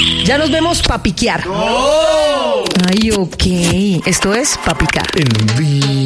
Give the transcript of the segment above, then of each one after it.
Ya nos vemos pa' piquear. ¡Oh! Ay, ok. Esto es pa' picar. En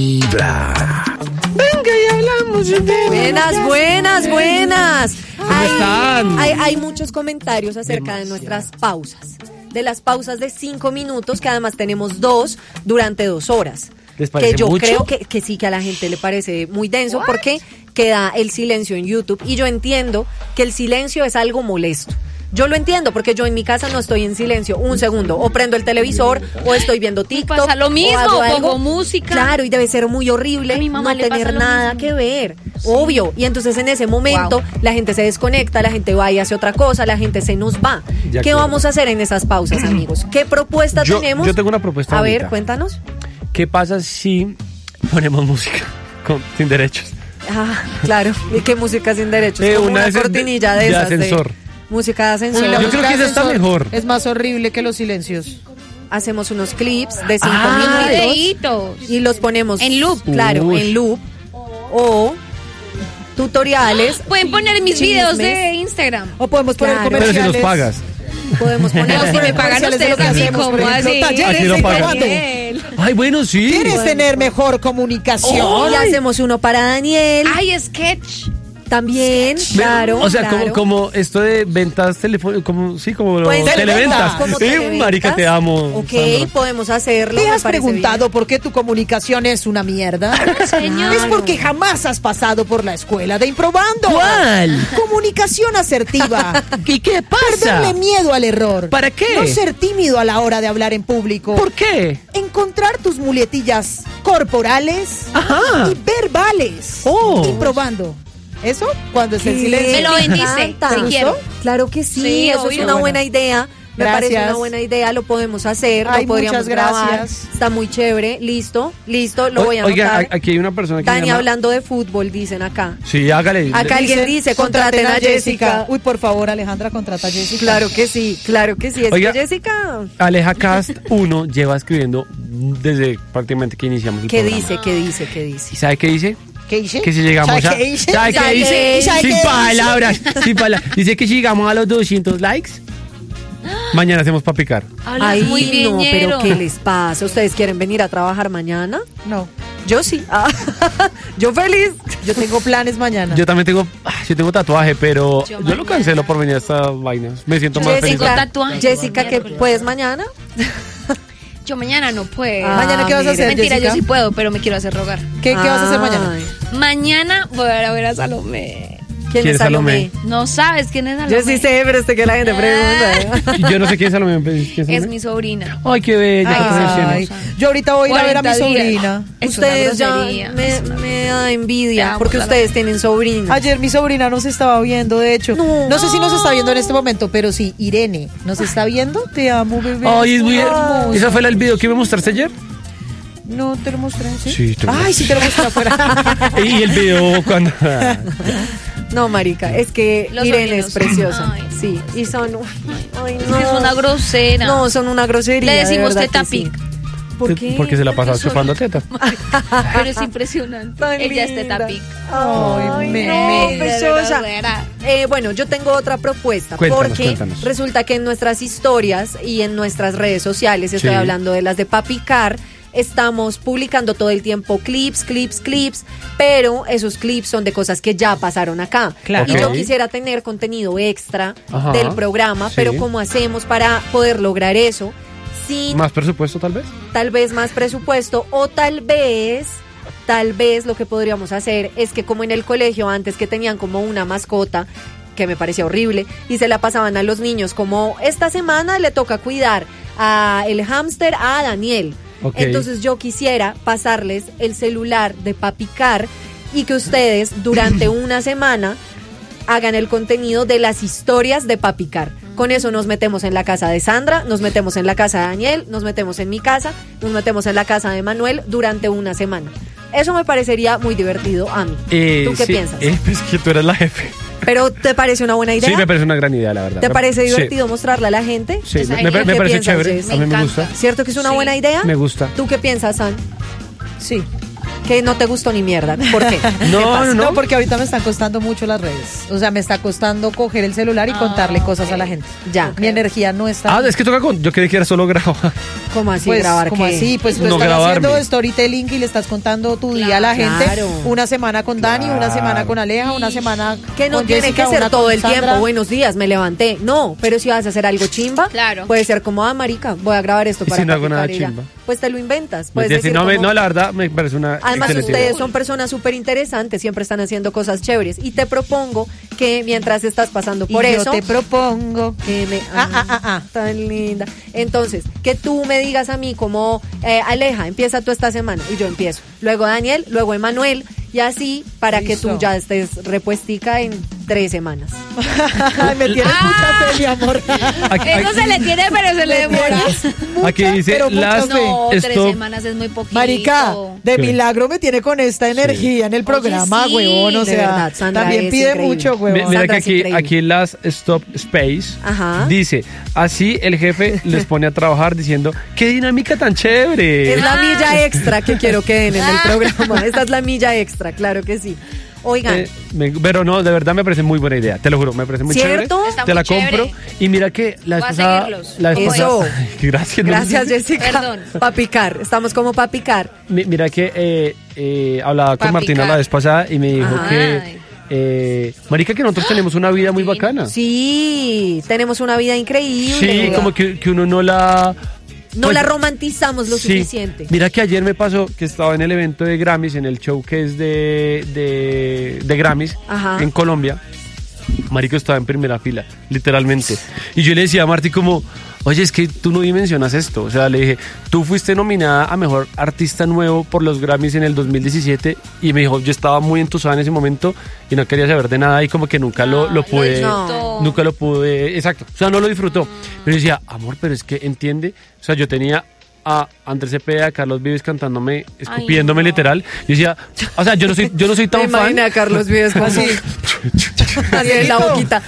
Vibra. Venga y hablamos de... Buenas. ¿Cómo están? Hay muchos comentarios acerca de nuestras pausas. De las pausas de 5 minutos, que además tenemos 2 durante 2 horas. ¿Les parece que yo mucho? creo que sí, que a la gente le parece muy denso porque queda el silencio en YouTube. Y yo entiendo que el silencio es algo molesto. Yo lo entiendo porque yo en mi casa no estoy en silencio un segundo. O prendo el televisor o estoy viendo TikTok. Pasa lo mismo, o hago pongo música. Claro, y debe ser muy horrible A mi mamá no le pasa tener lo nada mismo. que ver. Obvio. Y entonces en ese momento la gente se desconecta, la gente va y hace otra cosa, la gente se nos va. De ¿Qué acuerdo. vamos a hacer en esas pausas, amigos? ¿Qué propuesta tenemos? Yo tengo una propuesta. A ver, bonita. cuéntanos. ¿Qué pasa si ponemos música sin derechos? Ah, claro. ¿Y qué música sin derechos? Como Una una de cortinilla de de esas. ascensor. Música de ascensor. Yo creo que esa está mejor. Es más horrible que los silencios. Hacemos unos clips de 5 Ah, minutos Videitos. y los ponemos En loop. Claro, Uy. en loop. O tutoriales. Pueden poner mis chismes. videos de Instagram. O podemos poner Claro. Pero si comerciales. los pagas. Podemos poner No, si me pagan comerciales de lo ustedes que a mí, hacemos, por ¿cómo ejemplo, así? talleres Aquí lo de pagan. probando. Ay, bueno, sí. ¿Quieres tener mejor comunicación? Y hacemos uno para Daniel. Ay, sketch. También, claro. O sea, claro. como esto de ventas telefónicas, como Pues, televentas. como Sí, televentas. marica, te amo. Ok, Sandra. podemos hacerlo. ¿Te me has parece preguntado bien. por qué tu comunicación es una mierda? Señor. Es porque jamás has pasado por la escuela de Improbando. ¿Cuál? Comunicación asertiva. ¿Y qué Perderle miedo al error. ¿Para qué? No ser tímido a la hora de hablar en público. ¿Por qué? Encontrar tus muletillas corporales Ajá. y verbales. Oh. Improbando. ¿Eso? Cuando es el ¿Qué? silencio. Me lo bendice, encanta. si quiero. Claro que sí, Sí, eso es obvio. una buena idea. Me Gracias. parece una buena idea, lo podemos hacer, Ay, lo podríamos muchas grabar. gracias. Está muy chévere, listo, lo voy a Oiga, anotar. aquí hay una persona que Dani se llama... hablando de fútbol, dicen acá. Sí, hágale. Acá alguien dice, contraten a Jessica. Uy, por favor, Alejandra, contrata a Jessica. Claro que sí. Es Oiga, que Jessica, Aleja Cast 1 lleva escribiendo desde prácticamente que iniciamos el ¿qué programa. dice? ¿Y sabe qué dice? ¿Qué hice? Que si llegamos ¿Sabe a... qué hice? ¿Sabe qué ¿Sabe dice? qué? ¿Sabe Sin qué palabras, sin palabras. Dice que si llegamos a los 200 likes, mañana hacemos pa' picar. Hablas ay muy no, viñero. pero ¿qué les pasa? ¿Ustedes quieren venir a trabajar mañana? No, Yo sí. Ah, yo feliz. yo tengo planes mañana. Yo también tengo, yo tengo tatuaje, pero Yo yo lo mañana. cancelo por venir a estas vainas. Me siento más feliz. tengo tatuaje. Jessica, ¿qué puedes mañana? Yo mañana no puedo. Ah, ¿Mañana qué vas a mire. hacer, Mentira, Jessica? yo sí puedo, pero me quiero hacer rogar. ¿Qué vas a hacer mañana? Ay, Mañana voy a ver a Salomé. ¿Quién ¿Quién es es Salomé? Salomé? No sabes quién es Salomé. Yo sí sé, pero que la gente pregunta. Yo no sé quién es Salomé. ¿Quién es Salomé? Es mi sobrina. Ay, qué bella. qué Ay, preciosa. yo ahorita voy a ir a ver a mi 40 días. sobrina. Es Ustedes una ya grosería. me da Te envidia amo, porque Salomé. ustedes tienen sobrinos. Ayer mi sobrina nos estaba viendo, de hecho. No sé si nos está viendo en este momento, pero sí, Irene, ¿nos está viendo? Te amo, bebé. Ay, es muy hermoso. ¿Esa fue el video que me mostraste ayer? No, te lo mostré, ¿sí? Sí, te lo Ay, sí te lo mostré afuera. Y el video cuando... No, marica, es que Los Irene sobrinos. es preciosa. Ay. Sí, y son... Ay, Es que es una grosera. No, son una grosería. Le de decimos verdad teta que sí. pic. ¿Por qué? Porque se la pasaba Porque chupando teta. Pero es impresionante. Tan Ella es linda. teta pic. Ay, me- no, de preciosa. grosera. Bueno, yo tengo otra propuesta. Cuéntanos, porque cuéntanos. resulta que en nuestras historias y en nuestras redes sociales, estoy Sí. hablando de las de Papicar, estamos publicando todo el tiempo clips, pero esos clips son de cosas que ya pasaron acá. Claro. Y yo Ok. quisiera tener contenido extra Ajá, del programa, sí. pero ¿cómo hacemos para poder lograr eso? Sin ¿Más presupuesto tal vez? tal vez más presupuesto o tal vez lo que podríamos hacer es que como en el colegio antes que tenían como una mascota que me parecía horrible y se la pasaban a los niños como esta semana le toca cuidar a el hámster a Daniel. Ok. Entonces yo quisiera pasarles el celular de Papicar y que ustedes durante una semana hagan el contenido de las historias de Papicar. Con eso nos metemos en la casa de Sandra, nos metemos en la casa de Daniel, nos metemos en mi casa, nos metemos en la casa de Manuel durante una semana. Eso me parecería muy divertido a mí. ¿Tú qué sí, piensas? Pues que tú eres la jefe. ¿Pero te parece una buena idea? Sí, me parece una gran idea, la verdad. ¿Te parece Sí. divertido mostrarla a la gente? Sí, Esa me idea. parece ¿Qué piensas, chévere. Jess? A mí me Me gusta. encanta. ¿Cierto que es una Sí. buena idea? Me gusta. ¿Tú qué piensas, San? Sí. que no te gustó ni mierda. ¿Por qué? No, porque ahorita me están costando mucho las redes. O sea, me está costando coger el celular y contarle cosas a la gente. Ya. Mi energía no está. Es que toca con. Yo creí que era solo grabar. ¿Cómo así Pues, grabar como qué? así, pues tú No estás grabarme. haciendo storytelling y le estás contando tu día a la gente. Claro. Una semana con Dani, una semana con Aleja, una semana Que no con tiene Jessica, que ser una todo con el Sandra. tiempo. Buenos días, me levanté. No, pero si vas a hacer algo chimba, Claro. puede ser como, marica, voy a grabar esto ¿Y para si no hago nada practicar y ya. chimba? Pues te lo inventas. Puedes Decir, decir no, como- no, la verdad me parece una. Además, excelente ustedes idea. son personas súper interesantes, siempre están haciendo cosas chéveres. Y te propongo que mientras estás pasando por y eso, yo te propongo. que me tan linda. Entonces, que tú me digas a mí como, Aleja, empieza tú esta semana y yo empiezo. Luego Daniel, luego Emanuel y así para que Listo. tú ya estés repuestica en 3 semanas. Ay, me tienes mucha fe, mi amor. Aquí, Eso se le tiene, pero se le demora. aquí dice pero mucha las fe. No, 3 stop. semanas es muy poquito. Marica, de ¿Qué? milagro me tiene con esta energía en el programa, sí, huevón. O de sea, verdad, Sandra también es pide increíble. mucho, Mi- huevón. Mira Sandra que es increíble. aquí las Stop Space Ajá. dice, así el jefe les pone a trabajar diciendo, qué dinámica tan chévere. Es la milla extra que quiero que den en el programa. Esta es la milla extra, claro que sí. Oigan, Pero no, de verdad me parece muy buena idea, te lo juro, me parece muy ¿Cierto? chévere. Está Te muy la compro. chévere. Y mira que la Voy a esposa. seguirlos. La esposa Eso. Gracias. gracias Jessica. Perdón. Pa' picar, estamos como pa' picar. Mira que hablaba con Pa' Martina picar. la vez pasada y me dijo Ajá. que. Marica, que nosotros tenemos una vida muy bacana. Sí, tenemos una vida increíble. Sí, como que uno no la. No pues, la romantizamos lo sí. suficiente. Mira que ayer me pasó que estaba en el evento de Grammys, en el show que es de Grammys Ajá. en Colombia. Marico estaba en primera fila, literalmente. Y yo le decía a Marti como, oye, es que tú no dimensionas esto. O sea, le dije, tú fuiste nominada a Mejor Artista Nuevo por los Grammys en el 2017. Y me dijo, yo estaba muy entusiasmada en ese momento y no quería saber de nada y como que nunca lo pude... disfrutó. Nunca lo pude... Exacto, o sea, no lo disfrutó. Pero yo decía, amor, pero es que entiende. O sea, yo tenía a Andrés Cepeda, a Carlos Vives cantándome, escupiéndome no. literal. Yo decía, o sea, yo no soy Me tan fan. imaginé a Carlos Vives como así, así en la boquita.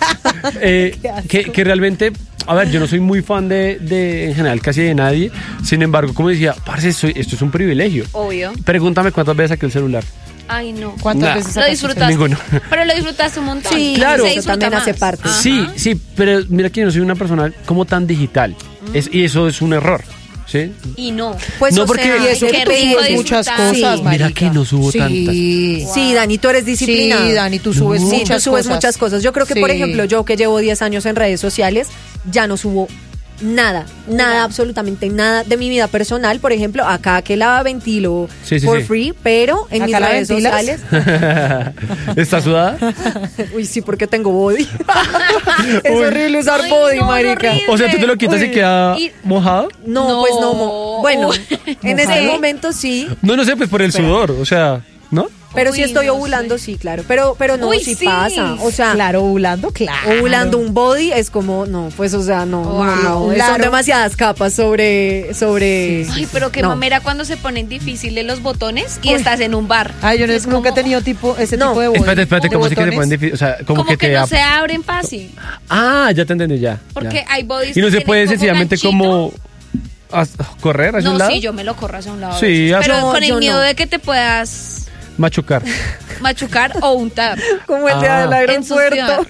Que realmente, a ver, yo no soy muy fan de en general casi de nadie. Sin embargo, como decía, parce, esto es un privilegio. Obvio. Pregúntame cuántas veces saqué el celular. Ay, no. ¿Cuántas Nah. veces Lo sacaste disfrutaste. Ninguno. Pero lo disfrutaste un montón. Sí, claro. Se eso disfruta también hace más. parte. Ajá. Sí, pero mira que yo no soy una persona como tan digital. Y eso es un error. ¿Sí? Y no. Pues, No, o porque- sea, Y eso Qué que tú rico subes muchas disfrutar. cosas, Sí. marica. Mira que no subo Sí. tantas. Sí, Dani, tú eres disciplinada. Sí, Dani, tú subes Sí, muchas tú subes cosas. muchas cosas. Yo creo que, por Sí. ejemplo, yo que llevo 10 años en redes sociales, ya no subo nada, absolutamente nada de mi vida personal. Por ejemplo, acá que la ventilo Sí, sí, for sí. free, pero en ¿Acá mis la redes ventilas? sociales. ¿Estás sudada? Uy, sí, porque tengo body. Es Uy. horrible usar Ay, body, no, marica. horrible. O sea, tú te lo quitas y Uy. queda Y- mojado. No, No. pues no. Bueno, en este ¿Sí? momento sí. No sé, pues por el sudor. O sea, ¿no? Pero Uy, si estoy no ovulando, sí, claro. Pero no, Uy, sí sí. pasa. O sea, Claro, ovulando, claro. ovulando un body es como, no, pues, o sea, no, Wow. no. Claro. Son demasiadas capas sobre. Ay, pero qué No. mamera cuando se ponen difíciles los botones y estás en un bar. Ay, yo Es nunca he como- tenido ese No. tipo de body. Espérate, ¿De ¿cómo se que te botones? ponen difícil? O sea, como, Como que te no da- se abren fácil. Ah, ya te entendí, ya. Porque ya. hay bodies Y no que se tienen puede como sencillamente ganchito. como correr hacia No, un lado. sí, yo me lo corro hacia un lado. a Sí, veces. hacia- Pero No, con yo el miedo no. de que te puedas Machucar. machucar o untar. Como el día Ah. del aeropuerto.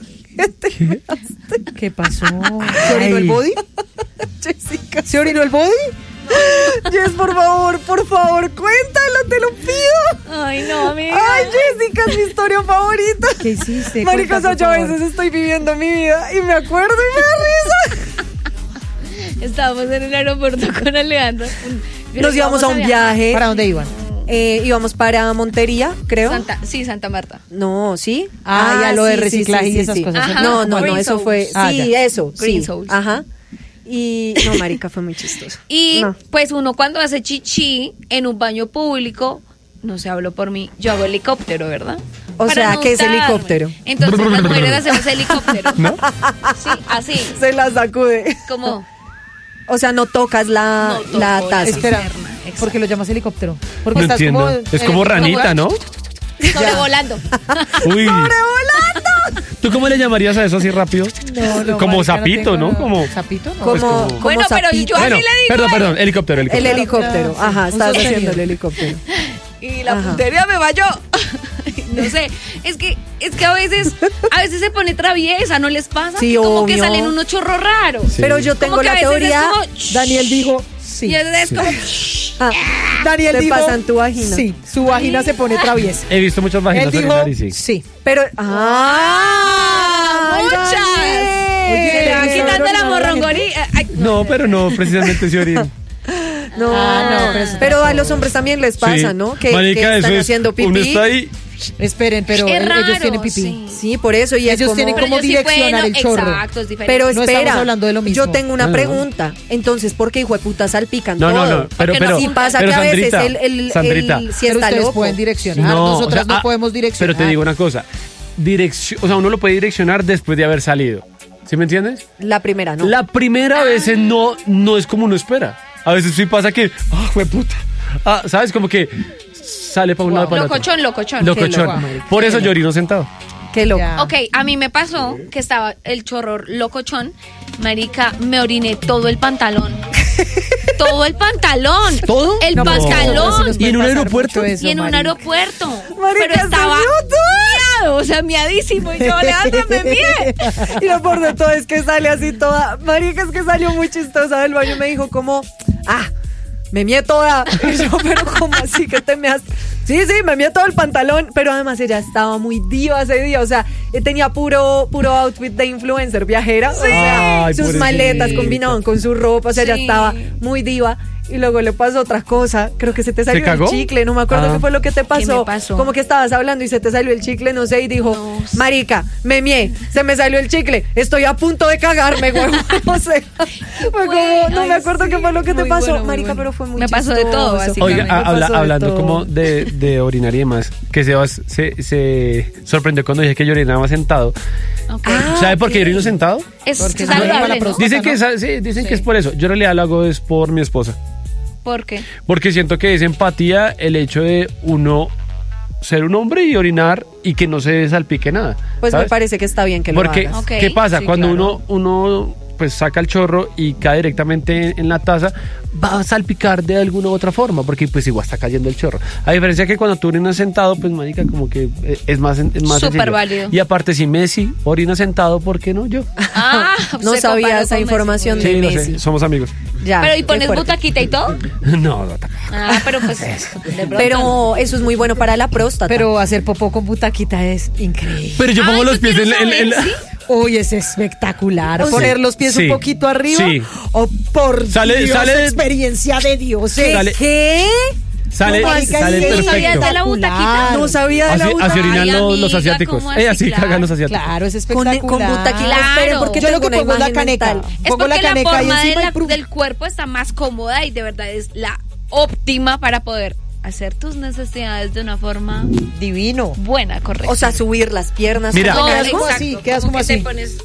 ¿Qué pasó? ¿Se orinó el body? Jessica. ¿Se orinó el body? Jess, por favor, cuéntalo, te lo pido. Ay, no, amiga. Ay, Jessica, es mi historia favorita. ¿Qué hiciste? Marica, o sea, Cuenta, yo a por favor. veces estoy viviendo mi vida y me acuerdo y me da risa. Estábamos en el aeropuerto con Alejandro. Nos íbamos a un viaje. ¿Para dónde iban? Íbamos para Montería, creo. Santa Marta. No, ¿sí? Ah, ya lo de reciclaje y esas cosas, ¿cierto? No, Ajá, no, Green eso Souls. fue. Ah, sí, ya. eso. Green Sí. Souls. Ajá. Y no, marica, fue muy chistoso. Y No. pues uno cuando hace chichi en un baño público, no se habló por mí, yo hago helicóptero, ¿verdad? O Para sea, no ¿qué es untarme. helicóptero? Entonces las mujeres hacemos helicóptero. ¿No? Sí, así, Se la sacude. como O sea, no tocas la, no toco la la taza. Espera, cisterna, exacto. ¿por qué lo llamas helicóptero? Porque No estás entiendo. como... Es como ranita, ¿no? sobrevolando. Uy. ¿Tú cómo le llamarías a eso así rápido? Como marica, sapito, tengo- ¿no? Como ¿Sapito? No. Como, Pues como- como Bueno, pero sapito. yo así le digo. perdón, helicóptero. El helicóptero. Sí, Ajá, un estás sostenido. haciendo el helicóptero. y la Ajá. puntería me falló. No sé, es que a veces se pone traviesa, ¿no les pasa? Sí, Que como que obvio. salen unos chorros raros. Sí. Pero yo tengo Como que la a veces teoría. es como, Daniel dijo sí. y es como, Ah, Daniel te dijo pasan tu vagina. sí, su vagina se pone traviesa. He visto muchas vaginas Él dijo orinar y sí. sí. Pero. ¡muchas! Oye, Se le va ¿le quitando gusta la orinar a la morrongoría. Ay, No, pero no, precisamente sí orino. No, Ah, no, pero es pero otra a los cosa. hombres también les pasa, Sí. ¿no? Que Marica, están eso es, haciendo pipí. uno está ahí. Esperen, pero Es ellos raro, tienen pipí. sí. Sí, por eso. Y es Ellos como- tienen pero cómo ellos sí direccionar pueden, el chorro. Exacto, es diferente. Pero No espera, estamos hablando de lo mismo. yo tengo una No, no. pregunta. Entonces, ¿por qué hijo de puta salpican No, todo? no, no. Pero, Porque no pero, Y pasa pero que a veces Sandrita, Sandrita, si Pero está ustedes loco. pueden direccionar. Nosotras no podemos direccionar. Pero te digo una cosa. O sea, uno lo puede direccionar después de haber salido. ¿Sí me entiendes? La primera, ¿no? La primera vez no es como uno espera. A veces sí pasa que, fue puta. ¿Sabes? Como que sale para un lado para el otro. Locochón, locochón. Locochón. Qué loco, Por eso yo orino sentado. Qué loco. Ya. Ok, a mí me pasó que estaba el chorro locochón. Marica, me oriné todo el pantalón. Todo el pantalón. ¿Todo? El No, pues, pantalón. nos ¿Y en un puede pasar aeropuerto? mucho eso, Y en un marica. aeropuerto. Marica, pero estaba se miado, o sea, miadísimo. Y yo, Alejandra, me mié. Y lo peor de todo es que sale así toda. Marica, es que salió muy chistosa del baño. Me dijo como, me mié toda. Y yo, pero ¿cómo así que te meas? Sí, me mié todo el pantalón. Pero además ella estaba muy diva ese día. O sea, tenía puro outfit de influencer viajera. O sea, Ay, sus pobrecita. maletas combinaban con su ropa. O sea, ella Sí. estaba muy diva. Y luego le pasó otra cosa. Creo que se te salió el cagó? chicle. No me acuerdo qué fue lo que te pasó. me pasó? Como que estabas hablando y se te salió el chicle, no sé. Y dijo, No sé. marica, me mié, se me salió el chicle. Estoy a punto de cagarme, güey. O sea, fue como, no me acuerdo qué fue lo que te Muy pasó. bueno, muy marica, bueno. pero fue muy Me pasó de todo, chistoso. básicamente. Oiga, Me pasó de hablando todo. como de orinar y demás, que Sebas se sorprendió cuando dije que yo orinaba sentado. Ok. ¿Sabe por qué yo orino sentado? Es Porque saludable, no para la ¿no? próstata. Dicen que, ¿no? dicen que es por eso. Yo en realidad lo hago es por mi esposa. ¿Por qué? Porque siento que es empatía el hecho de uno ser un hombre y orinar y que no se salpique nada. Pues ¿sabes? me parece que está bien que lo Porque, hagas. Ok. ¿qué pasa? Sí, Cuando claro. uno pues saca el chorro y cae directamente en la taza, va a salpicar de alguna u otra forma, porque pues igual está cayendo el chorro. A diferencia que cuando tú orinas sentado, pues marica, como que es más Súper sencillo. válido. Y aparte, si Messi orina sentado, ¿por qué no yo? Ah, No se sabía comparó esa con información Messi. de Sí, lo Messi. sé, somos amigos. Ya, Pero ¿y qué pones fuerte. butaquita y todo? No, tampoco. Ah, pero pues de pronto. Pero eso es muy bueno para la próstata. Pero hacer popó con butaquita es increíble. Pero yo pongo Ay, los ¿tú pies quieres en saber, sí? Uy, es espectacular. O sea, Poner los pies sí, un poquito arriba. sí. O por Sale- Dios, sale- experiencia de Dios. Sale- ¿Qué? Sale, No, marica, sale sí, perfecto. ¿Sabías de la butaquita? No sabía de la Así butaquita. orinan Ay, los amiga, asiáticos. ¿cómo así? Así Claro. cagan los asiáticos. Claro, es Con espectacular. butaquita. Claro. Esperen, porque Yo lo tengo que una pongo es la imagen caneca. mental. Es Pongo la porque la caneca ahí forma encima y del cuerpo está más cómoda y de verdad es la óptima para poder hacer tus necesidades de una forma divino. buena, correcta. O sea, subir las piernas. Mira. como Quedas algo, como así, quedas como como que así. te pones...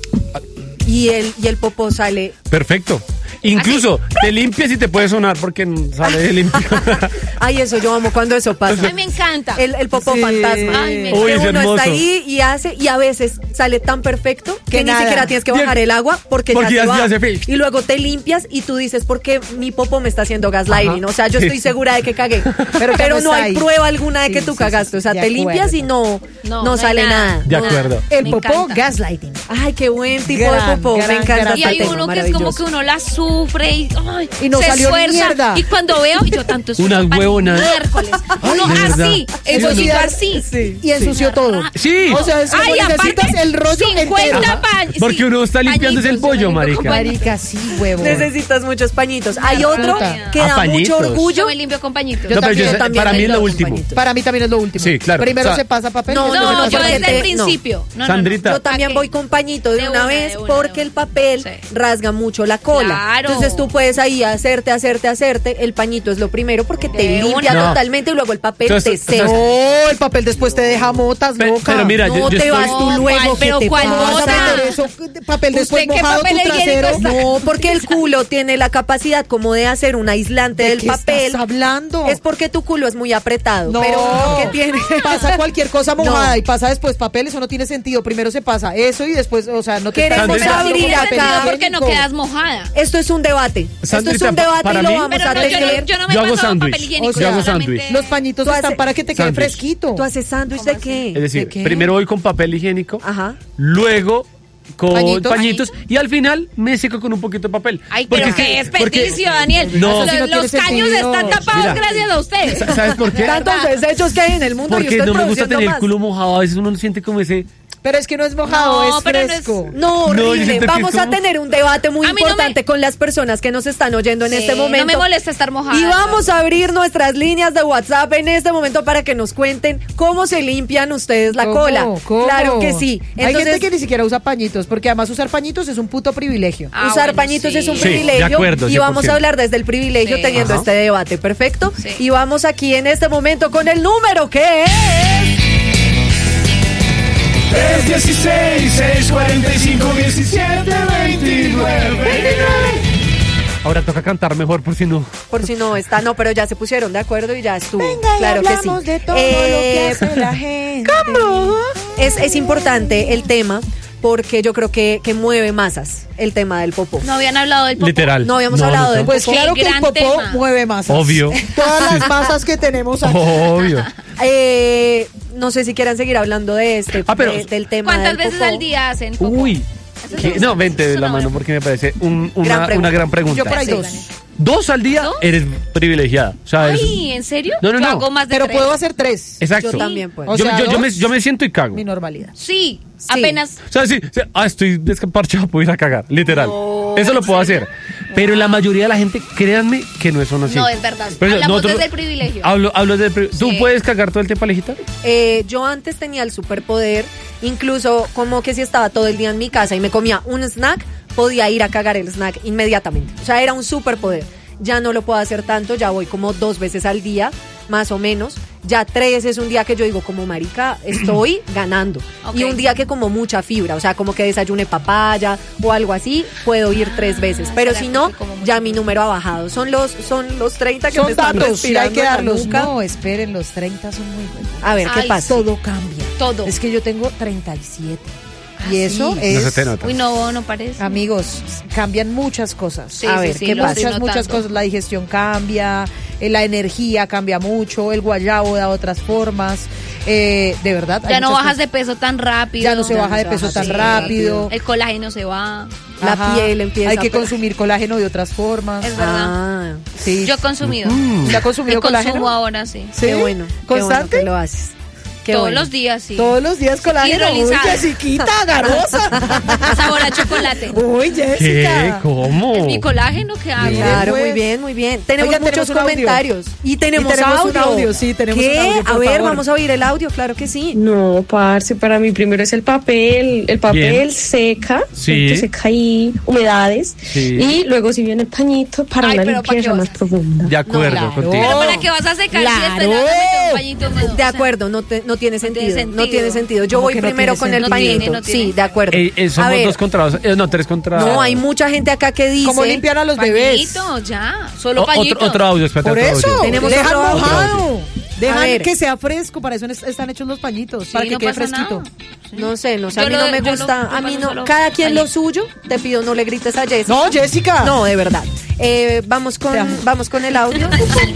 y el popó sale. Perfecto. Incluso te limpias y te puede sonar porque sale limpio. Ay, eso yo amo cuando eso pasa. A mí me encanta. El popó Sí. fantasma. Ay, me Que Uy, es uno hermoso. está ahí y hace, y a veces sale tan perfecto que ni nada. siquiera tienes que bajar el agua porque Porque ya ya- se ya va. se fue. Y luego te limpias y tú dices, ¿por qué mi popó me está haciendo gaslighting? O sea, yo estoy segura de que cagué. Pero ya no no está hay ahí. prueba alguna de Sí, que tú sí, cagaste. O sea, de te limpias y acuerdo. no hay sale nada. De acuerdo. El Me popó, encanta. gaslighting. Ay, qué buen tipo Gran, de popó. gran, me encanta. gran. Y este hay tema, uno que es como maravilloso. que uno la sufre y, ay, Y no se salió ni esfuerza. mierda. Y cuando veo, y yo tanto esfuerzo Unas para el huevonas. miércoles. Uno de verdad. así, el bolsito así. Sí. Y ensució todo. Sí. O sea, es como Ay, necesitas aparte, el rollo 50 entero. paños. Porque uno está limpiándose el pollo, marica. Marica, sí, huevo. Necesitas muchos pañitos. Hay otro Puta. que Ah, da pañitos. mucho orgullo. Yo me limpio con pañitos. Yo No, pero también, también para mí es lo los último. compañitos. Para mí también es lo último. Sí, claro. Primero O sea, se pasa papel. no, después No, se no, pasa yo porque papel. desde el te- no. principio. No, Sandrita. Yo también voy con pañito de De una una, vez de una, porque de el una. papel Sí. rasga mucho la cola. Claro. Entonces tú puedes ahí hacerte. El pañito es lo primero porque te De limpia una. totalmente y luego el papel Entonces- te seca. No, el papel después te deja motas, loca. Pero mira, No yo te estoy... vas tú No, luego. ¿cuál? ¿Qué Pero te ¿cuál pasa? Vas a mota? meter eso, papel después ¿Usted qué mojado papel tu higiénico trasero. está? No, porque el culo tiene la capacidad como de hacer un aislante ¿De del qué papel. estás hablando? Es porque tu culo es muy apretado. No, Pero lo que tiene. pasa cualquier cosa mojada No. y pasa después papel, eso no tiene sentido. Primero se pasa eso y después, o sea, no te Queremos estás Sandrita. usando abrir como papel acá. ¿Por qué no higiénico. quedas mojada? Esto es es un debate. Sándwich Esto es un debate para y lo mí- vamos Pero a no, tener. yo no me Yo hago paso sándwich. papel higiénico. O sea, yo hago sándwich. Los pañitos Tú están haces- para que te quede sándwich. fresquito. ¿Tú haces sándwich de qué? Es decir, ¿De qué? primero voy con papel higiénico, Ajá. luego con ¿Pañitos? pañitos y al final me seco con un poquito de papel. Ay, Porque pero es que- qué porque- desperdicio, Daniel. No. Eso sí no tiene Los caños sentido. están tapados Mira. gracias a usted. ¿Sabes por qué? Tantos desechos que hay en el mundo y Porque usted no me gusta produciendo tener el más. culo mojado. A veces uno siente como ese... Pero es que no es mojado, No, es pero no es- fresco. No, No, yo horrible. siento que Vamos es a como- tener un debate muy A mí no importante con las personas que nos están oyendo en Sí, este momento. no me molesta estar mojada. Y vamos a abrir nuestras líneas de WhatsApp en este momento para que nos cuenten cómo se limpian ustedes la ¿Cómo? cola. ¿Cómo? Claro que sí. Hay Entonces, gente que ni siquiera usa pañitos, porque además usar pañitos es un puto privilegio. Ah, usar bueno, pañitos sí. es un Sí, privilegio de acuerdo, y vamos 100%. a hablar desde el privilegio Sí. teniendo Ajá. este debate, perfecto. Sí. Y vamos aquí en este momento con el número que es 316-645-1729. Ahora toca cantar mejor por si no... por si no está, no, pero ya se pusieron de acuerdo y ya estuvo. Venga, claro y que sí. hablamos de todo lo que hace la gente. ¿Cómo? Es importante el tema porque yo creo que mueve masas el tema del popó. No habían hablado del popó. Literal. No habíamos hablado del Pues Qué claro que el gran popó tema. mueve masas. Obvio. Todas las masas que tenemos aquí. Obvio. No sé si quieran seguir hablando de pero- del tema ¿Cuántas del veces popó. al día hacen popó? Uy. Eso es ¿Qué? una- No, vente de es la una mano buena- porque me parece Gran una pregunta. gran pregunta. Yo por ahí Sí. 2. 2 al día ¿No? eres privilegiada. O sea, Ay, ¿en serio? No, no, Yo no. hago más de Pero 3. puedo hacer 3. exacto. Yo también puedo. O Yo, sea, yo me, dos. yo me siento y cago. Mi normalidad. Sí, Sí. apenas. O sea, sí, estoy desparchado, puedo ir a cagar, literal. No, Eso lo puedo hacer. Pero la mayoría de la gente, créanme que no son así. No, es verdad. Pero Hablamos nosotros- desde el privilegio. Hablo desde el privilegio. ¿Tú Sí. puedes cagar todo el tiempo, Alejita? Yo antes tenía el superpoder, incluso como que si estaba todo el día en mi casa y me comía un snack, podía ir a cagar el snack inmediatamente. O sea, era un superpoder. Ya no lo puedo hacer tanto, ya voy como 2 veces al día, más o menos. Ya 3 es un día que yo digo como marica, estoy ganando. Ok. Y un día que como mucha fibra, o sea, como que desayune papaya o algo así, puedo ir 3 veces. Pero ¿será si que no, sí como mucha ya mi número ha bajado. Son los 30 que me Son están datos, y respirando hay que en la darlos. nuca. No, esperen, los 30 son muy buenos. A ver, ¿qué Ay, pasa? Todo cambia. Todo. Es que yo tengo 37. Ah, Y eso sí. es... No se te nota. Uy, no parece. Amigos, cambian muchas cosas. Sí, A sí, ver, sí, ¿qué lo estoy Muchas notando. cosas. La digestión cambia, la energía cambia mucho, el guayabo da otras formas. De verdad. hay Ya no muchas bajas cosas. de peso tan rápido. Ya no se baja de se peso baja tan tan rápido. El colágeno se va. La Ajá. piel empieza Hay que a- consumir colágeno de otras formas. Es verdad. Ah, Sí. Yo he consumido. ¿Usted ha consumido Yo colágeno? consumo ahora, sí. ¿Sí? qué bueno. Qué bueno ¿Constante? que lo haces. Qué Todos bueno. los días, sí. Todos los días colágeno. Uy, Hidrolizado. Jessiquita, garosa. Sabor a chocolate. Uy, ¿Qué? Jessica. ¿Cómo? Es mi colágeno que hago. Claro, pues. muy bien, muy bien. Tenemos Oigan, muchos tenemos un audio. comentarios. Y tenemos, Y tenemos un audio. audio, sí, tenemos ¿Qué? un audio, por A ver, favor. vamos a oír el audio, claro que sí. No, parce, para mí primero es el papel Bien. seca, Sí. ¿cierto? Seca ahí, humedades, Sí. y luego si viene el pañito para Ay, una pero ¿para limpieza qué más vas? profunda. De acuerdo claro. contigo. Pero ¿para qué vas a secar si Claro. después le vas a meter un pañito húmedo? O De sea, acuerdo, no tiene sentido. sentido. No tiene sentido. Yo ¿Cómo voy que no primero tiene con el sentido? pañito. No tiene. Sí, de acuerdo. A Somos ver, 2 contra 2. No, 3 contra no, hay mucha gente acá que dice. ¿Cómo limpian a los bebés? Pañito, ya. Solo pañito. Otro audio, espérate. Por otro eso, audio. Tenemos dejan otro audio. mojado. A Dejan ver. que sea fresco, para eso están hechos los pañitos, Sí, para que no quede pasa fresquito. nada. Sí. No sé, a Yo mí lo- no me yo lo- gusta, yo a mí paso no, solo cada quien lo pañito. suyo, te pido no le grites a Jessica. No, Jessica. No, de verdad. Vamos Te amo. con el audio.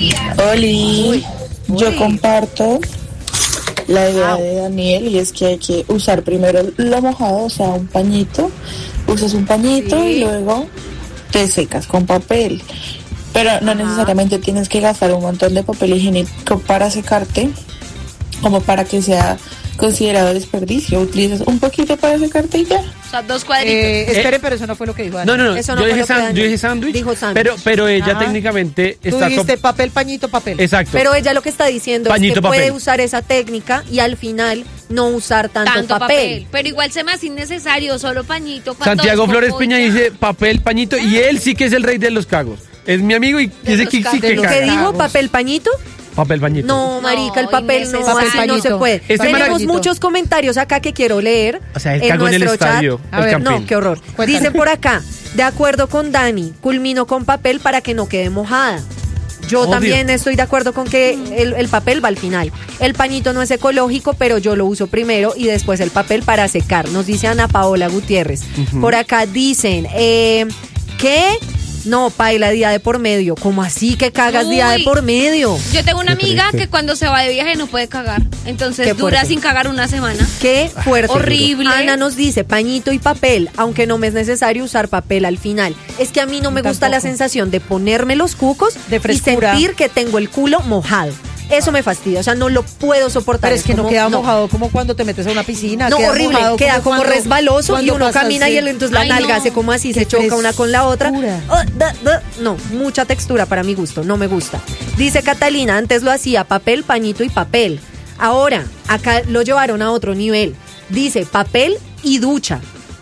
Oli, yo Uy. comparto la idea de Daniel y es que hay que usar primero lo mojado, o sea, un pañito, usas un pañito Sí. y luego te secas con papel. Pero no necesariamente tienes que gastar un montón de papel higiénico para secarte, como para que sea considerado desperdicio. Utilizas un poquito para secarte y ya. O sea, 2 cuadritos. Espere, pero eso no fue lo que dijo Dani. No. Eso no Yo fue dije, lo que Dani yo dije sándwich. dijo sándwich. Pero ella Ajá. técnicamente Tú está. dijiste papel, pañito, papel. Exacto. Pero ella lo que está diciendo Pañito, es que puede papel. usar esa técnica y al final no usar tanto, papel. Pero igual se me hace innecesario, solo pañito. Santiago dos Flores popos, Piña ya. dice papel, pañito. Y él sí que es el rey de los cagos. Es mi amigo y dice los que sí cagos. que ¿Qué caga. dijo? Cagos. ¿Papel pañito? Papel, pañito. No, marica, el No, papel no, innecesario. así Papel no se pañito. puede. Este Tenemos pañito. muchos comentarios acá que quiero leer. O sea, él cagó en el nuestro estadio, chat. A el ver, Campín. No, qué horror. Cuéntame. Dice por acá, de acuerdo con Dani, culmino con papel para que no quede mojada. Yo Obvio. también estoy de acuerdo con que el papel va al final. El pañito no es ecológico, pero yo lo uso primero y después el papel para secar. Nos dice Ana Paola Gutiérrez. Por acá dicen que No, paila, día de por medio. ¿Cómo así que cagas día de Uy. por medio? Yo tengo una Qué amiga triste. que cuando se va de viaje no puede cagar. Entonces Qué dura fuerte. sin cagar una semana. Qué fuerte. Horrible. Ana nos dice pañito y papel, aunque no me es necesario usar papel al final. Es que a mí no me gusta la Tampoco. sensación de ponerme los cucos De y frescura. sentir que tengo el culo mojado. Eso me fastidia, o sea, no lo puedo soportar. Pero es que no como- queda mojado como cuando te metes a una piscina. No, queda horrible, mojado queda como cuando- resbaloso y cuando uno pasas, camina sí. y entonces la Ay, nalga no. hace como así, Qué se choca una con la otra. frescura. No, mucha textura para mi gusto, no me gusta. Dice Catalina, antes lo hacía papel, pañito y papel. Ahora, acá lo llevaron a otro nivel. Dice papel y ducha.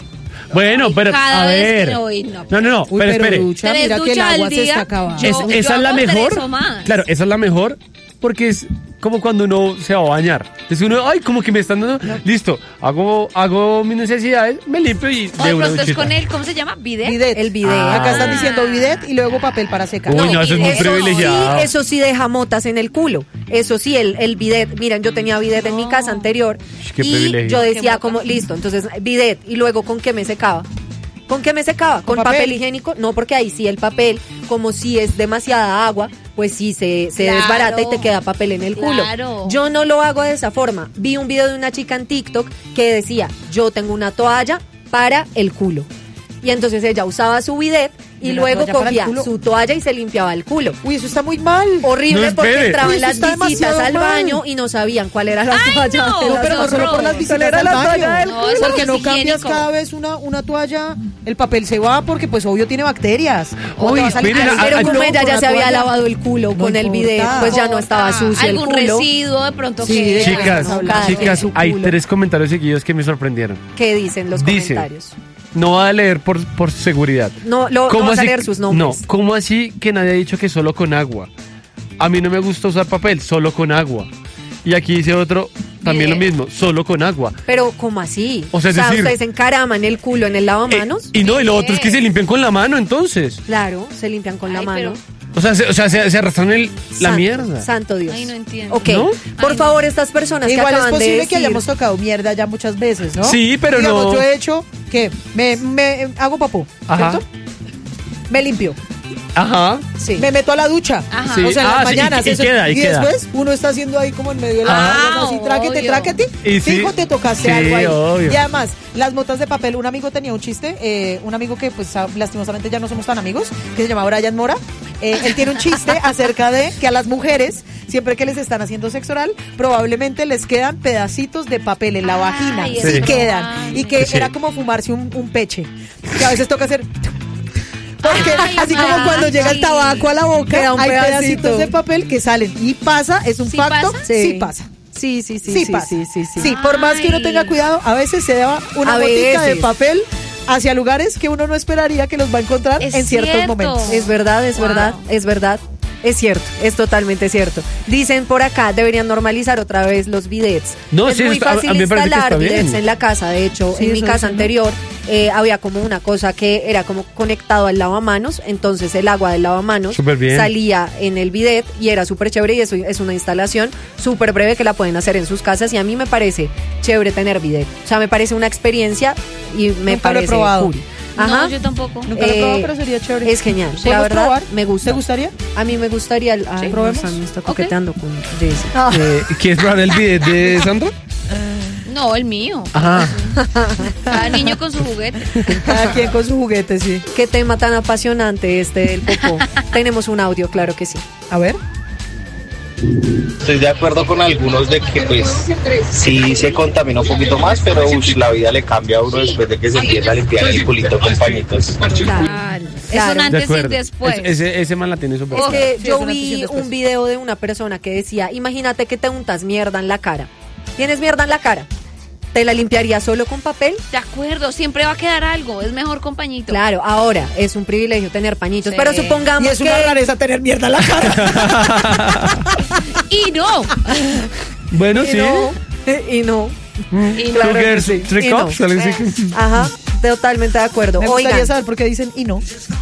Bueno, Ay, pero cada a vez ver. que- uy, no. No, Uy, pero espere. ducha, 3 mira que el duchas agua al se día. está acabando. Yo- esa es la hago 3 mejor. o más. Claro, esa es la mejor porque es como cuando uno se va a bañar. Es uno, ay, como que me están dando. Listo, hago mis necesidades, me limpio y O de de una pronto es duchita. con el, ¿cómo se llama? ¿Bidet? Bidet. El bidet. Acá están Ah. diciendo bidet y luego papel para secar. Uy, no, eso es muy Eso privilegiado. Sí, eso sí deja motas en el culo. Eso sí, el bidet. Miren, yo tenía bidet en mi casa anterior. Qué Y privilegio. yo Qué decía mota. como, listo, entonces bidet. Y luego, ¿con qué me secaba? ¿Con qué me secaba? ¿Con papel? papel higiénico? No, porque ahí sí el papel, como si es demasiada agua, pues sí se Claro. desbarata y te queda papel en el culo. Claro. Yo no lo hago de esa forma. Vi un video de una chica en TikTok que decía, yo tengo una toalla para el culo. Y entonces ella usaba su bidet y ¿Y una luego toalla para el cogía culo? su toalla y se limpiaba el culo. Uy, eso está muy mal. Horrible No, porque espere. entraban Uy, eso las está visitas demasiado al mal. baño y no sabían cuál era la Ay, toalla. no, de No, la pero no otra. solo por las No, visitas era al la baño. toalla del culo. No, eso Porque no no es cambias higiénico. cada vez una toalla, el papel se va porque pues obvio tiene bacterias. ¿Cómo Uy, te vas a espera, limpiar el Pero Ay, como culo ella con ya una se había toalla? lavado el culo No con el importa. bidet, pues ya no estaba sucio el Algún culo. residuo de pronto Sí, que... de- Chicas, No, cada quien chicas, su hay culo. 3 comentarios seguidos que me sorprendieron. ¿Qué dicen los Dice, comentarios? No va a leer por seguridad. No, no vas a leer sus nombres. No, ¿cómo así que nadie ha dicho que solo con agua? A mí no me gusta usar papel, solo con agua. Y aquí dice otro, también lo Bien. mismo, solo con agua. Pero, ¿cómo así? O sea, es decir- ustedes encaraman el culo en el lavamanos. Y no, y lo otro es que se limpian con la mano, entonces. Claro, se limpian con la Ay, mano. Se arrastran la Santo, mierda. Santo Dios. Ay, no entiendo. Ok, ¿No? por Ay, favor, estas personas Igual que es acaban de posible decir... que hayamos tocado mierda ya muchas veces, ¿no? Sí, pero Digamos, no. yo he hecho que me hago popó, Ajá. ¿cierto? Me limpio, Ajá. Sí. me meto a la ducha. Ajá. Sí. O sea, en las Ah, sí, mañanas. y eso- queda, y queda. después uno está haciendo ahí como en medio de la Ah, mañana, así, obvio. tráquete. Y sí. Fijo, te tocaste Sí, algo ahí. obvio. Y además, las motas de papel, un amigo tenía un chiste, un amigo que pues lastimosamente ya no somos tan amigos, que se llama Brian Mora. Él tiene un chiste acerca de que a las mujeres, siempre que les están haciendo sexo oral, probablemente les quedan pedacitos de papel en la Ay, vagina. eso Sí no. quedan. Y que Sí. era como fumarse un peche. Que a veces toca hacer... Porque Ay, así como Mari. cuando llega el tabaco a la boca, Queda un hay pedacito. pedacitos de papel que salen. Y pasa, es un ¿Sí facto, pasa? sí pasa. Sí, sí, sí, Sí, sí, pasa. sí, sí, sí. Sí, por más que uno Ay. tenga cuidado, a veces se da una A botica de veces. papel hacia lugares que uno no esperaría que los va a encontrar Es en ciertos cierto. momentos. Es verdad, es Wow. verdad, es verdad. Es cierto, es totalmente cierto. Dicen por acá, deberían normalizar otra vez los bidets. No, es sí, muy está- a fácil mí me parece que instalar está bien. bidets en la casa. De hecho, Sí, en mi eso casa dicen, ¿no? anterior había como una cosa que era como conectado al lavamanos. Entonces el agua del lavamanos Súper bien. salía en el bidet y era súper chévere. Y eso es una instalación súper breve que la pueden hacer en sus casas. Y a mí me parece chévere tener bidet. O sea, me parece una experiencia y me Nunca lo he parece probado. cool. Ajá. No, yo tampoco. Nunca lo he probado, pero sería chévere. Es genial. La ¿Podemos verdad, probar? me gusta. ¿Te gustaría? A mí me gustaría... Ay, no, ¿Probemos? Sam, me está Ok. coqueteando con Jessy. ¿Quieres probar el bidet de Sandra? No, el mío. Ajá. Cada niño con su juguete. Cada quien con su juguete, sí. Qué tema tan apasionante este del popó. Tenemos un audio, claro que sí. A ver. Estoy de acuerdo con algunos de que pues sí se contamina un poquito más, pero la vida le cambia a uno después de que se empieza a limpiar el culito con pañitos. Claro. Es Claro. un De antes y acuerdo. un después. Ese man la tiene súper Es clara. que Sí, yo es un antes y un vi después. un video de una persona que decía, imagínate que te untas mierda en la cara. ¿Tienes mierda en la cara? ¿Te la limpiarías solo con papel? De acuerdo, siempre va a quedar algo. Es mejor con pañito. Claro, ahora es un privilegio tener pañitos, Sí. pero Y supongamos es que... una rareza tener mierda en la cara. Y no. Bueno, Y sí. no, y no. Y no. Claro Two que girls, sí. three Y no. cups, algo así. Ajá, totalmente de acuerdo. Me gustaría Oigan, saber por qué dicen y no.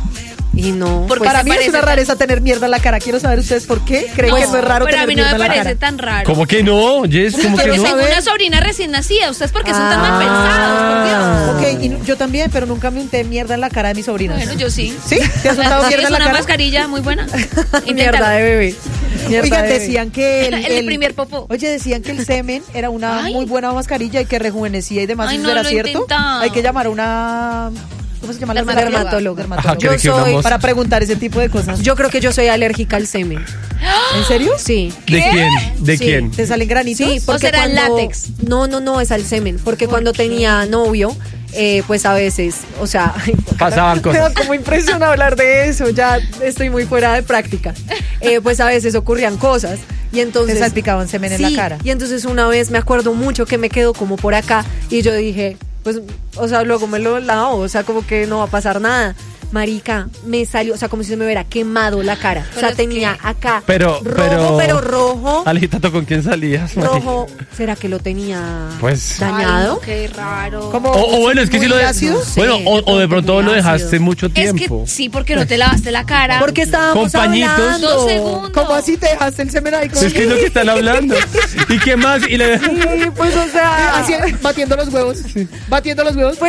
Y no, Porque Para se mí es parece una tan- rareza tener mierda en la cara. Quiero saber ustedes por qué creen que no es raro pero a tener mí no mierda me en la parece cara. tan raro. ¿Cómo que no? Jess, ¿cómo que Quiero no? Tengo saber. una sobrina recién nacida. ¿Ustedes por qué son tan Ah. mal pensados? Por Dios. Ok, y yo también, pero nunca me unté mierda en la cara de mis sobrinas. Bueno, yo sí. ¿Sí? ¿Te has untado Sí, mierda es en la una cara? mascarilla muy buena. mierda Inténtalo. de bebé. Mierda Oigan, de bebé. decían que El primer popó. Oye, decían que el semen era una Ay. muy buena mascarilla y que rejuvenecía y demás. Ay, ¿Eso no era lo he cierto? intentado. Hay que llamar a una... ¿Cómo se llama? la Dermatóloga. Ajá, Yo cree que una soy- moza. Para preguntar ese tipo de cosas. Yo creo que yo soy alérgica al semen. ¿En serio? Sí. ¿De quién? ¿De Sí. quién? ¿Te salen granitos? Sí, porque será el cuando- látex? No, es al semen. Porque cuando tenía novio, pues a veces, o sea, Pasaban me da cosas. como impresión hablar de eso, ya estoy muy fuera de práctica. Pues a veces ocurrían cosas y entonces... Te salpicaban semen en la Sí, cara. y entonces una vez me acuerdo mucho que me quedó como por acá y yo dije, pues, o sea, luego me lo lavo, o sea, como que no va a pasar nada. Marica, me salió, o sea, como si se me hubiera quemado la cara. O Pero sea, es tenía acá Pero- rojo. Alejita, ¿tú con quién salías, Mari? Rojo, ¿será que lo tenía Pues- dañado? Ay, no, qué raro. ¿Cómo? O bueno, es que ¿Muy si lo ácido? No sé, bueno, de o de pronto pronto muy lo dejaste ácido. mucho Es tiempo. que sí, porque no te lavaste la cara. Porque estábamos Con pañitos. hablando. 2 segundos. ¿Cómo así te dejaste el semen ahí? Es que es lo que están hablando. ¿Y qué más? Y le Sí, pues o sea, Así, batiendo los huevos. Batiendo los huevos.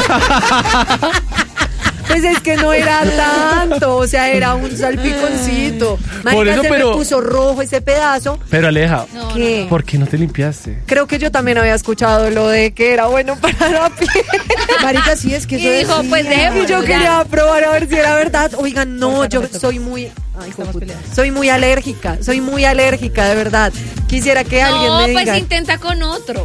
pues es que no era tanto, o sea, era un salpiconcito. Marica, Por eso, se pero- me puso rojo ese pedazo. Pero Aleja, No, ¿Qué? ¿por qué no te limpiaste? Creo que yo también había escuchado lo de que era bueno para la piel. Marica, sí es que Y eso dijo, decía. pues, déjeme Y yo Ya. quería probar a ver si era verdad. Oigan, no, Porfa, yo no me toques. soy muy... Ay, Estamos hijueputa. peleadas. Soy muy alérgica, de verdad. Quisiera que alguien No, me pues diga. intenta con otro.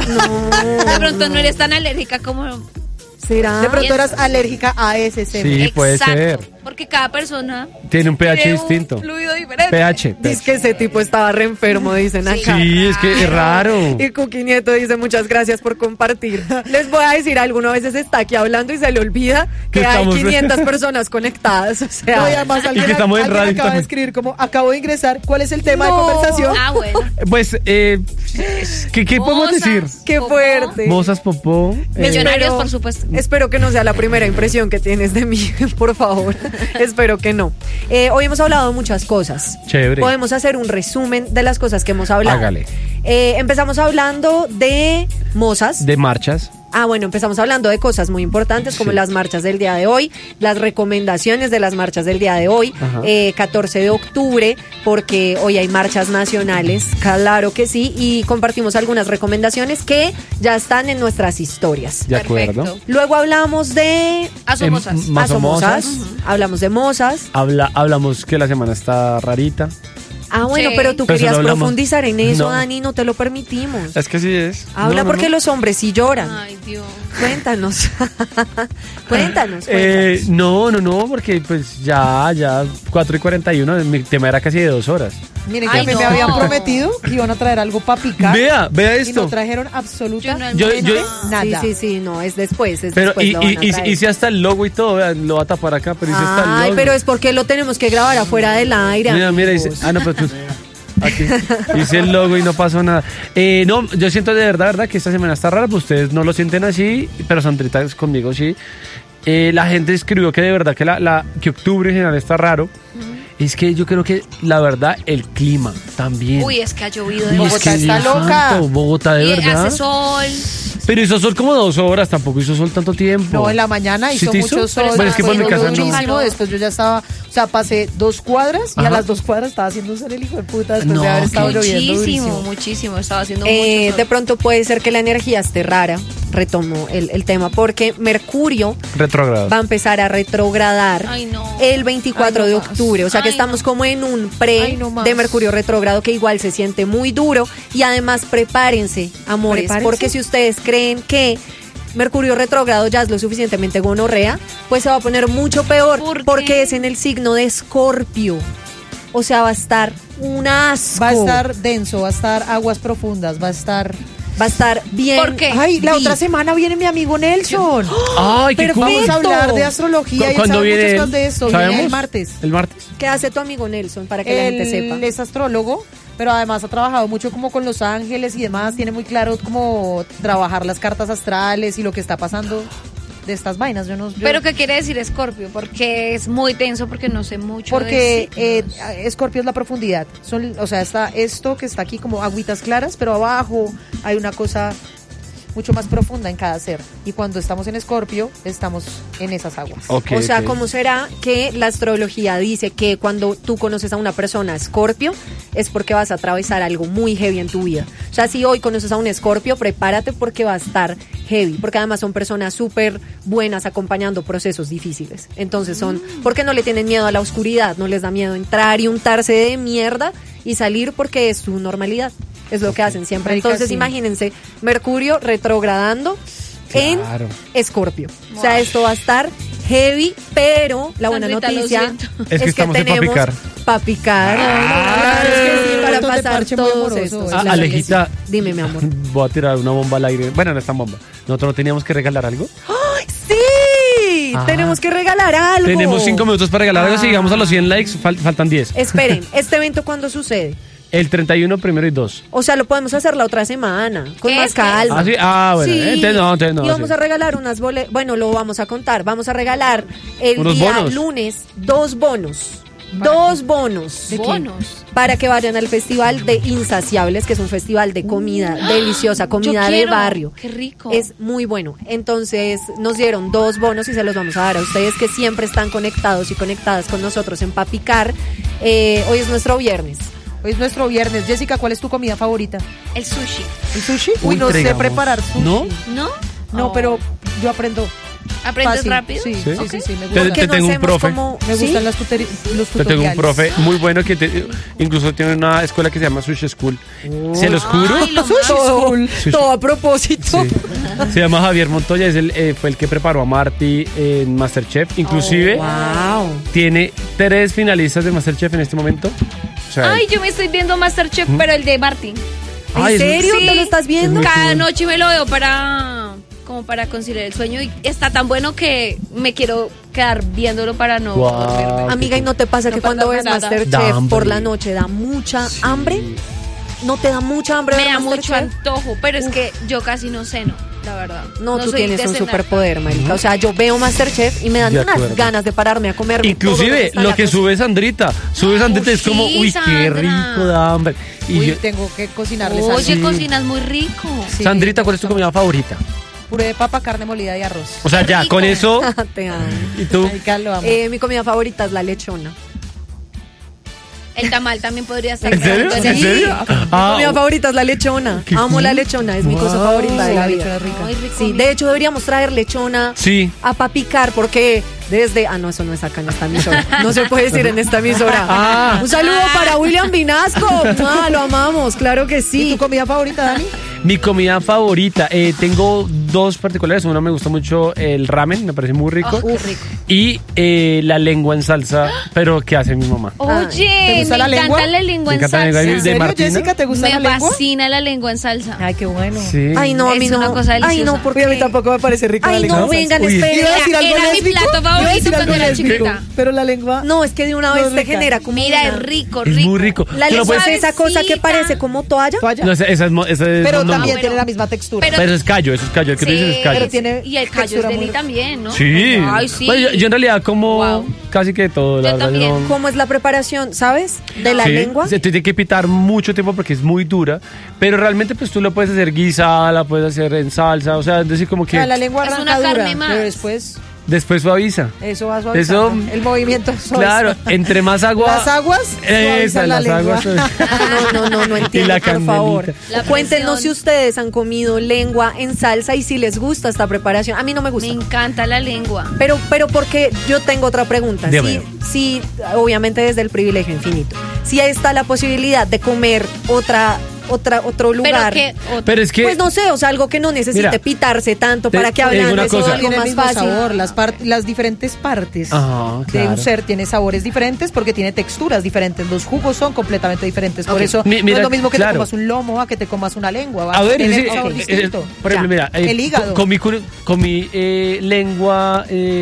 No, De pronto no eres tan alérgica como... ¿será? De pronto Y eras es- alérgica a ese semen. Sí, puede Exacto, ser. Porque cada persona Tiene un pH tiene distinto. un fluido diferente. pH. Dice que ese tipo estaba re enfermo, dicen acá. Sí, es que es raro. Y Cookie Nieto dice muchas gracias por compartir. Les voy a decir, alguna veces está aquí hablando y se le olvida que Que hay estamos- 500 personas conectadas. O No, y sea, además alguien, que estamos en alguien radio acaba de también. escribir como acabo de ingresar. ¿Cuál es el tema de No. conversación? Ah, bueno. Pues, ¿qué podemos Mozas, decir? qué popó. fuerte. Mozas, popó. Millonarios, Espero- por supuesto. Espero que no sea la primera impresión que tienes de mí, por favor. Espero que no. Hoy hemos hablado de muchas cosas. Chévere. Podemos hacer un resumen de las cosas que hemos hablado. Hágale. Empezamos hablando de mozas. De marchas. Bueno, empezamos hablando de cosas muy importantes como Sí. las marchas del día de hoy, las recomendaciones de las marchas del día de hoy, Ajá. 14 de octubre, porque hoy hay marchas nacionales, claro que sí, y compartimos algunas recomendaciones que ya están en nuestras historias. De Perfecto. acuerdo. Luego hablamos de Asomosas. Masomosas. hablamos de mozas. Hablamos que la semana está rarita. Bueno, Sí. pero tú Pero eso querías lo hablamos. profundizar en eso, No. Dani, no te lo permitimos. Es que sí es. Habla porque los hombres sí lloran. Ay, Dios. Cuéntanos. Cuéntanos. No, porque pues ya 4:41, mi tema era casi de 2 horas. Miren que Ay, a mí no. me habían prometido que iban a traer algo para picar. Vea Y esto. no trajeron Yo absolutamente no nada. Sí, no, es después. Pero después lo van a traer. hice hasta el logo y todo, vean, lo va a tapar acá, pero hice hasta el logo. Ay, pero es porque lo tenemos que grabar afuera del aire. Mira, dice, amigos. no, pero tú, aquí, hice el logo y no pasó nada. No, yo siento de verdad que esta semana está rara, pues ustedes no lo sienten así, pero Sandrita conmigo sí. La gente escribió que de verdad que que octubre en general está raro. Es que yo creo que la verdad el clima también. Uy, es que ha llovido de Uy, es Bogotá que está Dios loca. santo, Bogotá de Y verdad. hace sol. Pero hizo sol como 2 horas, tampoco hizo sol tanto tiempo. No, en la mañana ¿Sí hizo te mucho sol. Bueno, es que por mi después casa no. muchísimo, después yo ya estaba, o sea, pasé 2 cuadras y Ajá. a las 2 cuadras estaba haciendo un sol el hijo de puta después No, de haber estado lloviendo Muchísimo, durísimo. muchísimo. Estaba haciendo De mucho sol. pronto puede ser que la energía esté rara. Retomo el tema porque Mercurio Retrógrado. va a empezar a retrogradar Ay, no. el 24 Ay, no de más. octubre. O sea que Ay, estamos no. como en un Ay, pre no más. de Mercurio retrógrado que igual se siente muy duro. Y además prepárense, amores, ¿Prepárense? porque si ustedes creen que Mercurio retrógrado ya es lo suficientemente gonorrea, pues se va a poner mucho peor ¿Por qué? porque es en el signo de Escorpio. O sea, va a estar un asco. Va a estar denso, va a estar aguas profundas, va a estar... Va a estar bien. ¿Por qué? Ay, la deep. otra semana viene mi amigo Nelson. Ay, qué Perfecto. cool. Vamos a hablar de astrología y él ¿Cuándo sabe viene muchas él? cosas de esto. Viene ¿Sabemos? el martes. El martes. ¿Qué hace tu amigo Nelson para que la gente sepa? Él es astrólogo, pero además ha trabajado mucho como con los ángeles y demás. Tiene muy claro cómo trabajar las cartas astrales y lo que está pasando. de estas vainas. Yo ¿Pero qué quiere decir Escorpio? Porque es muy tenso, porque no sé mucho porque de signos. Escorpio es la profundidad. O sea, está esto que está aquí como agüitas claras, pero abajo hay una cosa mucho más profunda en cada ser. Y cuando estamos en Escorpio, estamos en esas aguas. Ok, O sea, ok. ¿cómo será que la astrología dice que cuando tú conoces a una persona Escorpio es porque vas a atravesar algo muy heavy en tu vida? O sea, si hoy conoces a un Escorpio, prepárate porque va a estar heavy, porque además son personas súper buenas acompañando procesos difíciles. Entonces son, porque no le tienen miedo a la oscuridad, no les da miedo entrar y untarse de mierda y salir porque es su normalidad. Es lo que hacen siempre. Marica, Entonces sí. imagínense Mercurio retrogradando Claro. en Escorpio. O sea, esto va a estar heavy, pero la buena Sandrita, lo noticia siento. Es que estamos en tenemos Papicar. Papicar. Claro, es que sí, para un montón de pasar parche muy todos amoroso, estos. eso. Claro que Alejita. sí. Dime, mi amor. Voy a tirar una bomba al aire. Bueno, no es tan bomba. Nosotros no teníamos que regalar algo. ¡Sí! Ah. Tenemos que regalar algo. Tenemos 5 minutos para regalar algo. Si llegamos a los 100 likes, faltan 10. Esperen, ¿este evento cuándo sucede? El 31, primero y 2. O sea, lo podemos hacer la otra semana, con ¿Qué más es? ¿Qué? calma. Ah, sí. Ah, bueno. Sí. Entonces no. Y vamos sí. a regalar unas boletas. Bueno, lo vamos a contar. Vamos a regalar el Unos día bonos. lunes 2 bonos. ¿Para 2 qué? bonos. Bonos. Para que vayan al festival de Insaciables, que es un festival de comida deliciosa, comida Yo de quiero. barrio. Qué rico. Es muy bueno. Entonces nos dieron 2 bonos y se los vamos a dar a ustedes que siempre están conectados y conectadas con nosotros en Papicar. Hoy es nuestro viernes. Hoy es nuestro viernes. Jessica, ¿cuál es tu comida favorita? El sushi. ¿El sushi? Uy, No sé traigamos. preparar sushi. ¿No? ¿No? No, Oh. pero yo aprendo. ¿Aprendes fácil. rápido? Sí, ¿Sí? sí, Ok. sí, me Te- gusta. ¿Por qué no tengo un hacemos profe. como- Me ¿Sí? gustan los Yo tutoriales. tengo un profe muy bueno que incluso tiene una escuela que se llama Sushi School. Se los juro. Ay, lo Todo, Sushi. todo a propósito. Sí. Se llama Javier Montoya, fue el que preparó a Marty en Masterchef. Inclusive Wow. tiene 3 finalistas de Masterchef en este momento. O sea, Ay, yo me estoy viendo Masterchef, pero el de Martín. ¿En Ay, es- serio? Sí. ¿Te lo estás viendo? Cada noche me lo veo como para conciliar el sueño y está tan bueno que me quiero quedar viéndolo para no Guau. dormirme. Amiga, ¿y no te pasa No que cuando ves pasa nada. Masterchef Da hambre. por la noche da mucha hambre? ¿No te da mucha hambre Me ver da mucho Masterchef? antojo, pero es que yo casi no ceno, la verdad. No, tú soy tienes de un cenar. superpoder, marica. O sea, yo veo Masterchef y me dan De unas acuerdo. ganas de pararme a comer. inclusive lo que sube Sandrita. Sube Sandrita es como, sí, uy, qué Sandra. rico da hambre. Y Uy, yo- tengo que cocinarles Oye, algo. cocinas muy rico. Sí, Sandrita, ¿cuál es tu me gusta comida favorita? mucho. Puré de papa, carne molida y arroz. O sea, ya, rico. con eso. Te amo. ¿Y tú? Marica, lo amo. Mi comida favorita es la lechona. El tamal también podría ser. ¿En serio? Sí. ¿En serio? Mi comida favorita es la lechona. Qué Amo cool. la lechona, es mi cosa Wow. favorita de Sí, la la vida. lechona es rica. Ay, rico, Sí, amiga. de hecho deberíamos traer lechona Sí. a Papicar porque desde... Ah, no, eso no es acá en esta emisora. No se puede decir en esta emisora. Ah. Un saludo para William Vinasco. Ah, lo amamos, claro que ¿Y sí. tu comida favorita, Dani? Mi comida favorita. Tengo 2 particulares. Una me gusta mucho el ramen, me parece muy rico. Oh, qué rico. Y la lengua en salsa, pero que hace mi mamá. Oye, ¿Te gusta me la lengua? encanta la lengua Me en encanta la lengua salsa. de ¿En serio, Martina? Jessica, te gusta Me la lengua? fascina la lengua en salsa. Ay, qué bueno. Sí. Ay, no, a mí Es no. una cosa Ay, deliciosa. no, porque Uy, a mí tampoco me parece rica la Ay, lengua. no, vengan, Uy. esperen. Iba a decir algo Era mi lésbico, plato iba a favorito decir algo cuando era lésbico, chiquita. pero la lengua... No, es que de una No vez es te rica. genera como Mira, una- es rico, Es rico. muy rico. La Tú lo lengua puedes- es esa cosa que Suavecita. parece como toalla. Toalla. No, esa es pero mondongo. también bueno. tiene la misma textura. Pero- Pero es callo, eso es callo. El que tú dices es callo. Pero tiene Y el callo es textura deli muy- también, ¿no? Sí. Ay, sí. Bueno, yo en realidad como Wow. casi que todo. La Yo verdad, también. no- ¿Cómo es la preparación, sabes? De la Sí, lengua. Se tiene que pitar mucho tiempo porque es muy dura, pero realmente pues tú la puedes hacer guisada, la puedes hacer en salsa, o sea, es decir, como que Ah, la lengua Es arranca una dura, carne más. pero después después suaviza. eso va suavizando. Eso- El movimiento suaviza. Claro, entre más agua... Las aguas Esa, suavizan la las lengua. aguas... No Y entiendo, la por favor. candelita. La Cuéntenos si presión. ustedes han comido lengua en salsa y si les gusta esta preparación. A mí no me Me gusta. encanta la lengua. Pero porque yo tengo otra pregunta. Dígame. Sí, obviamente desde el privilegio infinito. Si está la posibilidad de comer otro lugar. Pero que Pero es que... Pues no sé, o sea, algo que no necesite Mira, pitarse tanto te para que digo hablando una de eso cosa. algo Tiene el más mismo fácil. sabor, las diferentes partes Ajá, de claro. un ser tiene sabores diferentes porque tiene texturas diferentes. Los jugos son completamente diferentes. Por Ok. eso Mira, no es lo mismo que claro. te comas un lomo a que te comas una lengua. Va A ver, tener sí, un sabor distinto. por ejemplo, Ya. mira, El hígado. comí lengua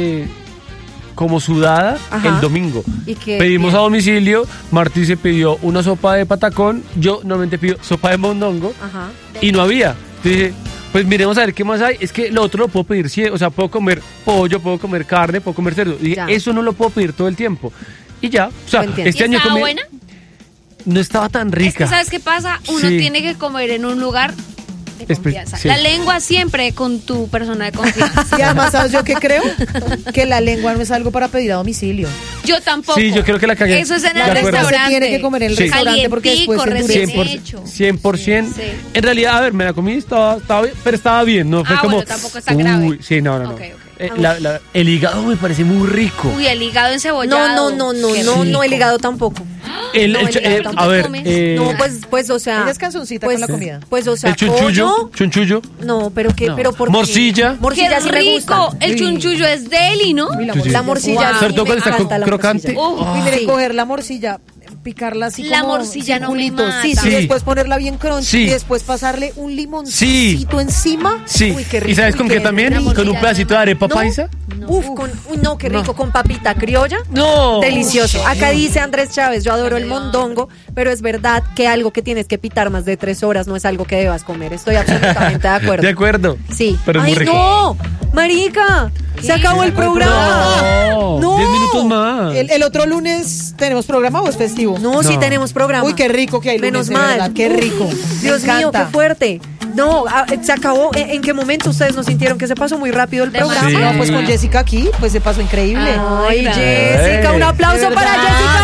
como sudada Ajá. el domingo. ¿Y qué? Pedimos Bien. a domicilio, Martí se pidió una sopa de patacón, yo normalmente pido sopa de mondongo Ajá. y no había. Entonces dije, Pues miremos a ver qué más hay. Es que lo otro lo puedo pedir, sí, o sea, puedo comer pollo, puedo comer carne, puedo comer cerdo. Y Ya. eso no lo puedo pedir todo el tiempo. Y ya, o sea, Lo entiendo. este ¿Y año estaba comí... buena? No estaba tan Es rica. que, ¿sabes qué pasa? Uno Sí. tiene que comer en un lugar de confianza. sí. La lengua siempre con tu persona de confianza. Y además, ¿sabes yo qué creo? Que la lengua no es algo para pedir a domicilio. Yo tampoco. Sí, yo creo que la cagué. Eso es en De el acuerdo. restaurante. Se tiene que comer en el Sí. restaurante porque después se Calientico, endurece. recién 100%. Sí. En realidad, a ver, me la comí, estaba bien, pero estaba bien, no fue Ah, como... bueno, tampoco está grave. Sí, no. Ok, ok. El hígado me parece muy rico. Uy, el hígado encebollado. No, Qué no, rico. el hígado tampoco. El, No, el hígado a ver, comes. No, pues, o sea. Ella es canzoncita pues, con la comida. Pues, o sea, el chunchullo, pollo. chunchullo. No, pero qué, No. pero ¿por qué? Morcilla. Qué Morcilla sí me gusta. rico. El chunchullo es deli, ¿no? Uy, La morcilla Wow. sí Sobre todo me cuando está encanta la crocante. morcilla. Y mire, Sí. coger la morcilla, picarla así La como morcilla no me circulitos. mata. Sí, Sí. y después ponerla bien crunchy Sí. y después pasarle un limoncito encima. Sí. Uy, qué rico. ¿Y sabes con Uy, qué qué también? rico. Con un pedacito de arepa ¿No? paisa. Uf, uy, no, qué rico, con papita criolla. No. Delicioso. Acá dice Andrés Chávez, yo adoro el mondongo, pero es verdad que algo que tienes que pitar más de 3 horas no es algo que debas comer. Estoy absolutamente de acuerdo. De acuerdo. Sí. Pero es ¡Ay, muy rico. no! Marica, se acabó el programa. No. 10 minutos más. ¿El otro lunes tenemos programa o es festivo? No, sí No. tenemos programa. Uy, qué rico que hay lunes, Menos de mal. verdad, qué rico. Dios Me mío, qué encanta. fuerte. No, se acabó. ¿En qué momento ustedes no sintieron que se pasó muy rápido el programa? Sí. No, pues con Jessica aquí, pues se pasó increíble. Ay, gracias. Jessica, un aplauso De para verdad.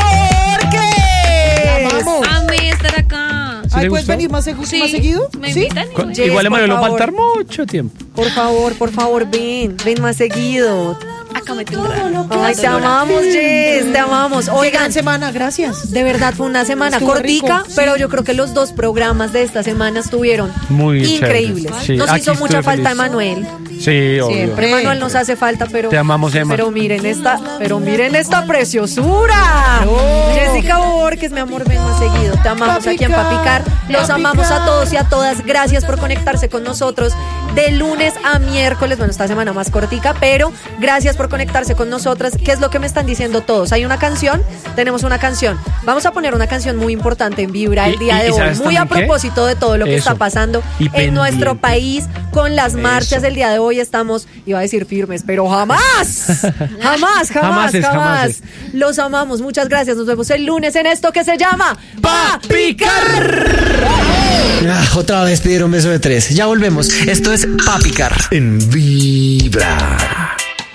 Jessica Borges. Vamos. Amé estar acá. ¿Sí Ay, le ¿puedes gustó? venir más, Sí. más seguido? ¿Me ¿Sí? invitan? Con- Jess, Igual a por Manuel va a favor. faltar mucho tiempo. Por favor, ven más seguido. Acá me tendrán. Ay, te amamos, Jess, te amamos. Qué Oigan, gran semana, gracias. de verdad fue una semana Estuvo cortica, rico, sí. pero yo creo que los 2 programas de esta semana estuvieron Muy increíbles. chéveres. Sí, Nos aquí hizo mucha estoy falta feliz. Emanuel. Sí, obvio. Siempre. Emanuel nos hace falta, pero Te amamos, Emma. Pero miren esta preciosura. Jessica Borges, mi amor, ven más seguido. Te amamos aquí en Papicar. Los amamos a todos y a todas. Gracias por conectarse con nosotros de lunes a miércoles. Bueno, esta semana más cortica, pero gracias por conectarse con nosotras. ¿Qué es lo que me están diciendo todos? ¿Hay una canción? Tenemos una canción. Vamos a poner una canción muy importante en Vibra el día de hoy. ¿sabes Muy a también qué? propósito de todo lo que Eso. está pasando Y en nuestro pendiente. país con las marchas Eso. del día de hoy. Estamos, iba a decir firmes, pero jamás. Jamás. Jamases. Los amamos. Muchas gracias. Nos vemos el lunes en esto que se llama Papicar. Otra vez pidieron beso de 3. Ya volvemos. Esto es Papicar. En Vibra.